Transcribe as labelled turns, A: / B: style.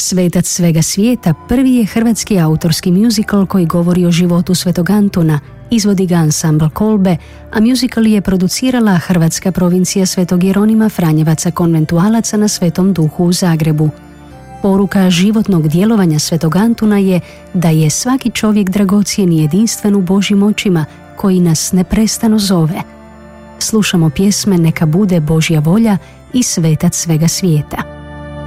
A: Svetac svega svijeta prvi je hrvatski autorski muzikal koji govori o životu Svetog Antuna, izvodi ga ansambl Kolbe, a muzikal je producirala Hrvatska provincija Svetog Jeronima Franjevaca konventualaca na Svetom Duhu u Zagrebu. Poruka životnog djelovanja Svetog Antuna je da je svaki čovjek dragocjen i jedinstven u Božjim očima koji nas neprestano zove. Slušamo pjesme Neka bude Božja volja i Svetac svega svijeta.